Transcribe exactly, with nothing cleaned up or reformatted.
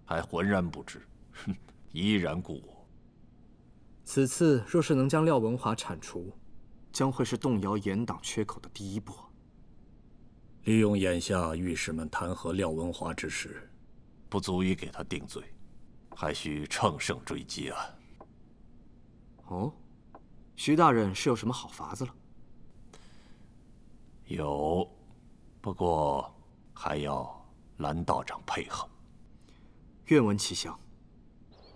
还浑然不知，哼，依然故我。 此次若是能将廖文华铲除， 将会是动摇严党缺口的第一步。 利用眼下御史们弹劾廖文华之时， 不足以给他定罪，还需乘胜追击啊。 哦，徐大人是有什么好法子了？ 有，不过还要蓝道长配合。 愿闻其详。